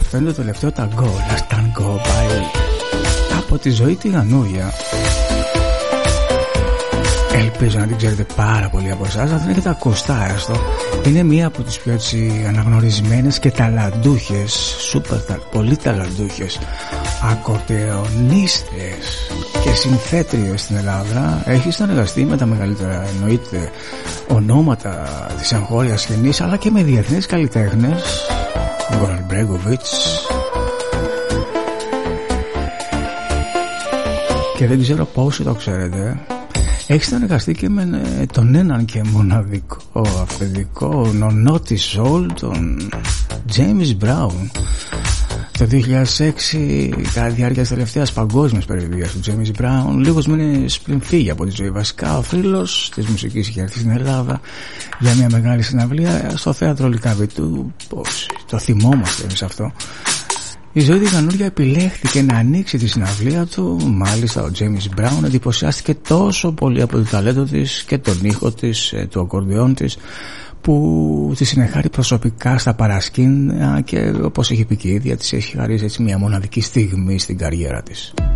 Αυτό είναι το τελευταίο ταγκό, Last Tango by από τη Ζωή τη Γανούρια. Ελπίζω να την ξέρετε πάρα πολύ από εσάς, αν δεν έχετε ακουστά έστω. Είναι μία από τις πιο έτσι αναγνωρισμένες και ταλαντούχες, πολύ ταλαντούχες ακορντεονίστες και συνθέτριες στην Ελλάδα. Έχει συνεργαστεί με τα μεγαλύτερα εννοείται ονόματα της εγχώριας σκηνής, αλλά και με διεθνείς καλλιτέχνες, Γκόραν Μπρέγκοβιτς, και δεν ξέρω πόσοι το ξέρετε. Έχει συνεργαστεί και με τον έναν και μοναδικό αυθεντικό νονό της soul, τον James Brown. Το 2006, κατά τη διάρκεια της τελευταίας παγκόσμιας περιοδίας του James Brown, λίγους μήνες πριν φύγει από τη ζωή, βασικά ο φίλος της μουσικής είχε έρθει στην Ελλάδα για μια μεγάλη συναυλία στο θέατρο Λυκαβητού. Πώς το θυμόμαστε εμείς αυτό. Η Ζωή τη Γανούρια επιλέχθηκε να ανοίξει τη συναυλία του. Μάλιστα ο James Brown εντυπωσιάστηκε τόσο πολύ από το ταλέντο της και τον ήχο της, του ακορντεόν της, που τη συνεχάρει προσωπικά στα παρασκήνια και όπως έχει πει και η ίδια, της έχει χαρίσει έτσι μια μοναδική στιγμή στην καριέρα της.